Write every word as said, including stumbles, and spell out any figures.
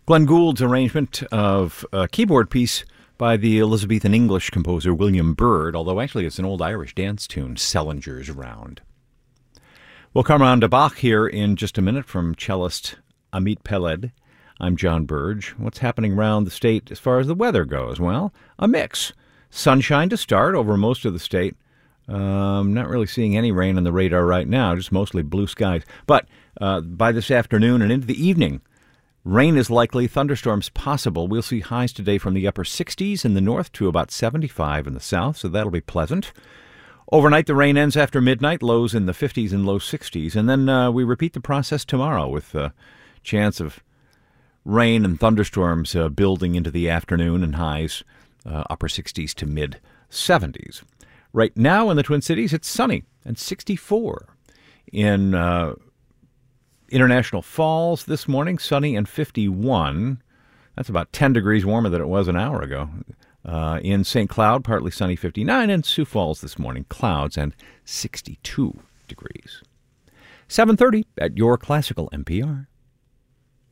Glenn Gould's arrangement of a keyboard piece by the Elizabethan English composer William Byrd, although actually it's an old Irish dance tune, Sellinger's Round. We'll come around to Bach here in just a minute from cellist Amit Peled. I'm John Burge. What's happening around the state as far as the weather goes? Well, a mix. Sunshine to start over most of the state. Um, not really seeing any rain on the radar right now, just mostly blue skies. But uh, by this afternoon and into the evening, rain is likely, thunderstorms possible. We'll see highs today from the upper sixties in the north to about seventy-five in the south, so that'll be pleasant. Overnight, the rain ends after midnight, lows in the fifties and low sixties. And then uh, we repeat the process tomorrow with a uh, chance of rain and thunderstorms uh, building into the afternoon and highs uh, upper sixties to mid seventies. Right now in the Twin Cities, it's sunny and sixty-four. In uh, International Falls this morning, sunny and fifty-one. That's about ten degrees warmer than it was an hour ago. Uh, in Saint Cloud, partly sunny, fifty-nine. And Sioux Falls this morning, clouds and sixty-two degrees. seven thirty at your Classical N P R.